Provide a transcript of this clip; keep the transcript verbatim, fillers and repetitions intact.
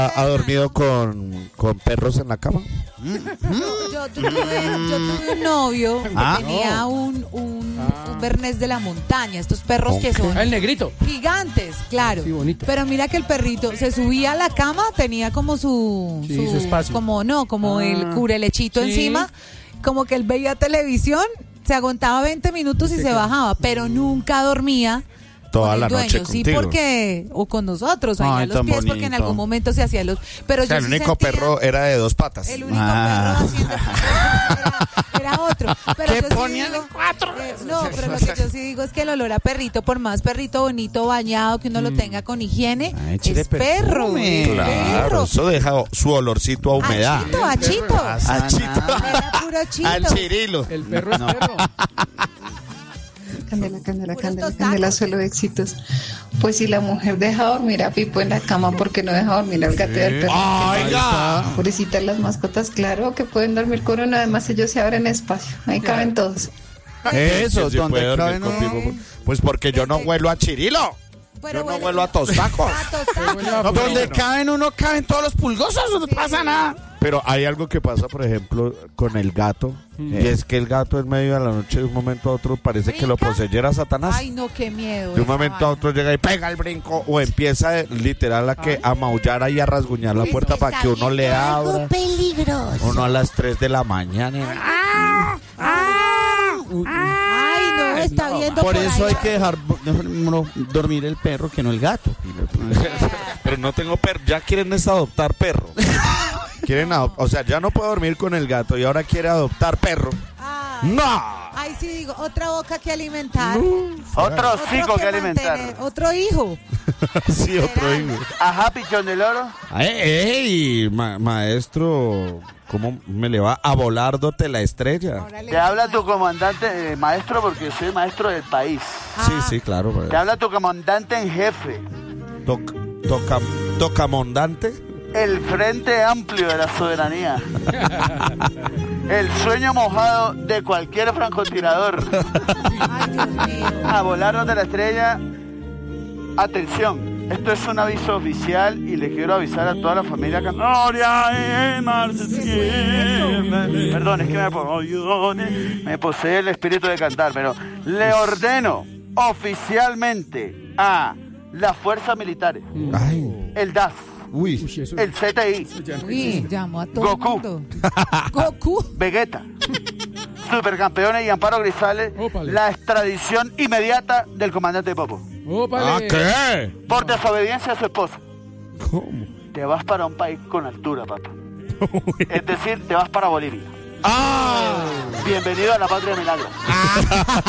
¿Ha, ha dormido con, con perros en la cama? Yo tuve, yo tuve un novio que Ah, tenía no. un, un, un bernés de la montaña, estos perros que Ok. son Ah, el negrito. gigantes, claro. Sí, bonito. Pero mira que el perrito se subía a la cama, tenía como su, Sí, su espacio. como no, como Ah, el curelechito sí. encima, como que él veía televisión, se aguantaba veinte minutos y se bajaba, pero nunca dormía. Toda con el la dueño, noche sí, contigo. porque o con nosotros, ahí Ay, a los tan pies, porque en bonito. algún momento se hacía los, pero O sea, yo el sí único sentía- perro era de dos patas. el único Ah. perro haciendo era, era otro. Pero ¿Qué yo sí ponían digo- en cuatro? eh, no, pero lo que yo sí digo es que el olor a perrito, por más perrito bonito, bañado, que uno lo tenga con higiene, Ah, échele es perro. perfume. Es Claro, perro. eso deja su olorcito a humedad. Achito, achito. A Chito. Era puro chito. Al Chirilo. El perro es No. perro. Candela, candela, Puros candela, tostacos. candela, solo éxitos. Pues si la mujer deja dormir a Pipo en la cama, porque no deja dormir al gato y al perro? ¡Oiga! Pobrecitas las mascotas, claro que pueden dormir con uno, además ellos se abren espacio, ahí caben todos. Eso, Sí, sí donde puede dormir caben uno. contigo. Pues porque yo no huelo a Chirilo. Pero Yo no bueno, huelo a tostacos. a tostacos. No, pero Donde bueno. caben uno, caben todos los pulgosos, no pasa nada. Pero hay algo que pasa, por ejemplo, con el gato. Y es que el gato en medio de la noche, de un momento a otro, parece que lo ¿Brinca? poseyera Satanás. Ay, no, qué miedo. De un esa momento a vaina. otro llega y pega el brinco o empieza eh, literal a que a maullar ahí a rasguñar la puerta para que uno le abra. Uno a las tres de la mañana. y- Ay, no, está viendo Por por eso ahí. hay que dejar dejar uno dormir el perro que no el gato. Pero no tengo perro. Ya quieren es adoptar perro. Quieren adop- o sea, ya no puedo dormir con el gato y ahora quiere adoptar perro. Ay, ¡No! ay, sí digo, otra boca que alimentar. Otro Otro hocico que alimentar. mantener, otro hijo. Sí, otro hijo. Ajá, pichón del oro. Ay, ey, ma- maestro, ¿cómo me le va a volárdote la estrella? Ahora le- Te habla tu comandante, eh, maestro, porque yo soy maestro del país. Sí, Ah. sí, claro. Te habla tu comandante en jefe. Toc, toca, tocamondante. El frente amplio de la soberanía. El sueño mojado de cualquier francotirador. Ay, Dios mío. A volarnos de la estrella. Atención, esto es un aviso oficial y le quiero avisar a toda la familia Canoria. Perdón, es que me, po- me posee el espíritu de cantar, pero le ordeno oficialmente a las fuerzas militares, Ay, el D A S, uy. Uy, eso- el Z I, eso ya no Uy, existe. llamó a todo Goku. el mundo. Goku. Vegeta, Supercampeones y Amparo Grisales, Ópale. la extradición inmediata del comandante Popo. Ópale. ¿Ah, qué? Por desobediencia a su esposa. ¿Cómo? Te vas para un país con altura, papá. Es decir, te vas para Bolivia. ¡Ah! Bienvenido a la patria de milagros.